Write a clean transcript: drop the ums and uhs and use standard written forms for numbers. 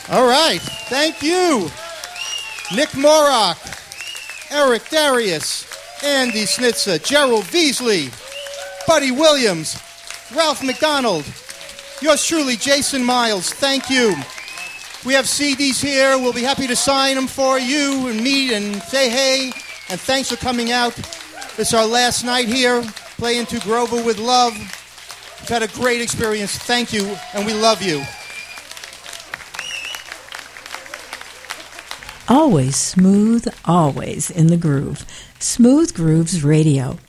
All right. Thank you. Nick Morrock, Eric Darius, Andy Snitzer, Gerald Beasley, Buddy Williams, Ralph McDonald, yours truly, Jason Miles. Thank you. We have CDs here. We'll be happy to sign them for you and meet and say hey. And thanks for coming out. It's our last night here, playing To Grover with Love. We've had a great experience. Thank you, and we love you. Always smooth, always in the groove. Smooth Grooves Radio.